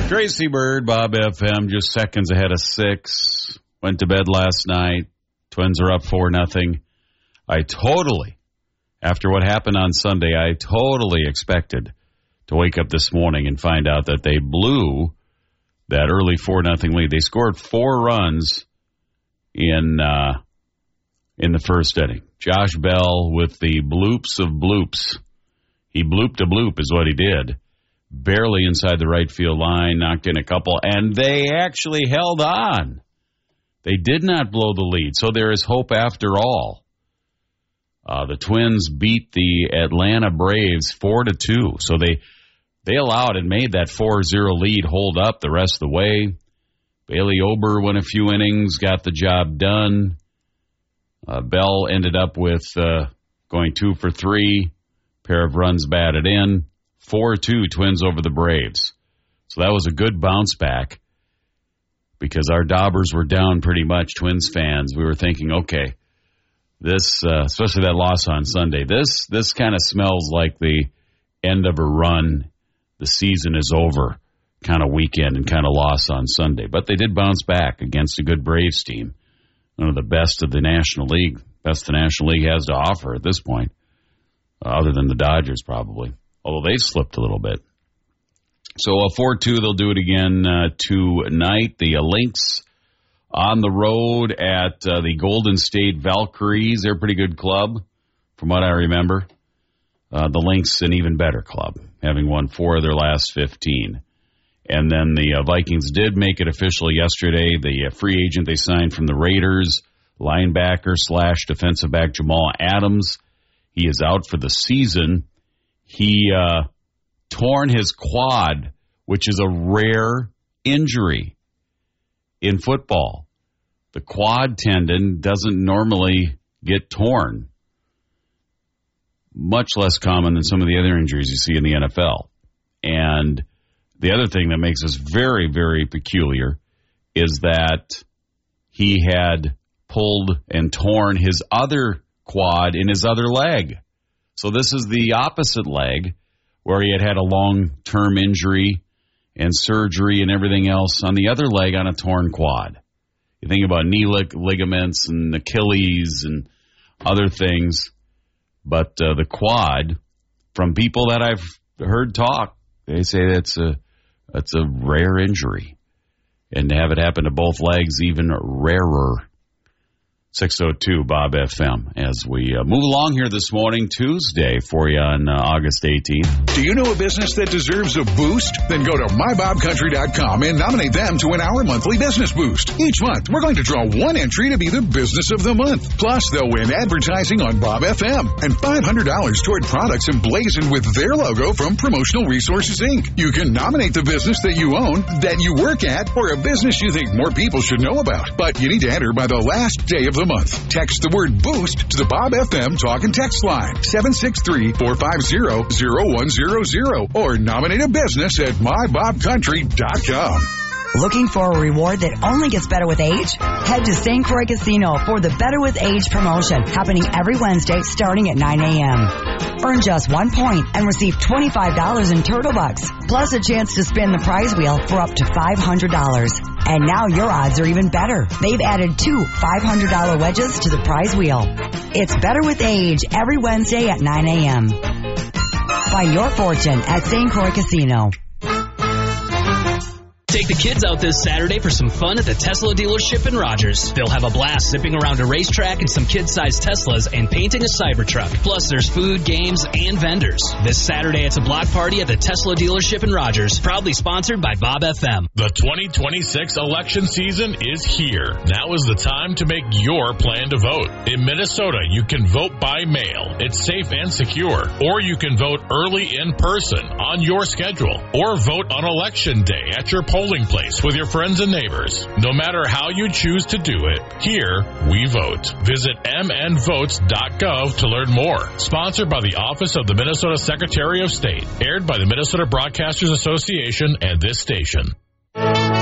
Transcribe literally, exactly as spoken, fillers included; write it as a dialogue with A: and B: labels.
A: Tracy Bird, Bob F M, just seconds ahead of six. Went to bed last night. Twins are up four nothing. I totally, after what happened on Sunday, I totally expected to wake up this morning and find out that they blew that early four nothing lead. They scored four runs in uh, in the first inning. Josh Bell with the bloops of bloops. He blooped a bloop is what he did. Barely inside the right field line, knocked in a couple, and they actually held on. They did not blow the lead, so there is hope after all. Uh, the Twins beat the Atlanta Braves four to two, so they they allowed and made that four zero lead hold up the rest of the way. Bailey Ober went a few innings, got the job done. Uh, Bell ended up with uh, going two for three, pair of runs batted in. four two Twins over the Braves. So that was a good bounce back because our Daubers were down pretty much, Twins fans. We were thinking, okay, this, uh, especially that loss on Sunday, this this kind of smells like the end of a run, the season is over kind of weekend and kind of loss on Sunday. But they did bounce back against a good Braves team, one of the best of the National League, best the National League has to offer at this point, uh, other than the Dodgers probably. Although they slipped a little bit. So a four two, they'll do it again uh, tonight. The uh, Lynx on the road at uh, the Golden State Valkyries. They're a pretty good club, from what I remember. Uh, the Lynx, an even better club, having won four of their last fifteen. And then the uh, Vikings did make it official yesterday. The uh, free agent they signed from the Raiders, linebacker slash defensive back Jamal Adams, he is out for the season. He uh, torn his quad, which is a rare injury in football. The quad tendon doesn't normally get torn. Much less common than some of the other injuries you see in the N F L. And the other thing that makes this very, very peculiar is that he had pulled and torn his other quad in his other leg. So this is the opposite leg where he had had a long-term injury and surgery and everything else on the other leg on a torn quad. You think about knee lig- ligaments and Achilles and other things, but uh, the quad, from people that I've heard talk, they say that's a that's a rare injury, and to have it happen to both legs, even rarer. six oh two Bob F M as we uh, move along here this morning, Tuesday for you on uh, August eighteenth.
B: Do you know a business that deserves a boost? Then go to my bob country dot com and nominate them to win our monthly business boost. Each month, we're going to draw one entry to be the business of the month. Plus, they'll win advertising on Bob F M and five hundred dollars toward products emblazoned with their logo from Promotional Resources, Incorporated. You can nominate the business that you own, that you work at, or a business you think more people should know about. But you need to enter by the last day of the month. Text the word boost to the Bob F M talk and text line seven six three, four five zero, zero one zero zero or nominate a business at my bob country dot com.
C: Looking for a reward that only gets better with age? Head to Saint Croix Casino for the Better with Age promotion happening every Wednesday starting at nine a.m. Earn just one point and receive twenty-five dollars in Turtle Bucks, plus a chance to spin the prize wheel for up to five hundred dollars. And now your odds are even better. They've added two five hundred dollars wedges to the prize wheel. It's Better with Age every Wednesday at nine a.m. Find your fortune at Saint Croix Casino.
D: Take the kids out this Saturday for some fun at the Tesla dealership in Rogers. They'll have a blast zipping around a racetrack in some kid-sized Teslas and painting a Cybertruck. Plus, there's food, games, and vendors. This Saturday, it's a block party at the Tesla dealership in Rogers, proudly sponsored by Bob F M.
E: The twenty twenty-six election season is here. Now is the time to make your plan to vote. In Minnesota, you can vote by mail. It's safe and secure. Or you can vote early in person on your schedule. Or vote on election day at your polling place with your friends and neighbors. No matter how you choose to do it, here we vote. Visit m n votes dot gov to learn more. Sponsored by the Office of the Minnesota Secretary of State. Aired by the Minnesota Broadcasters Association and this station.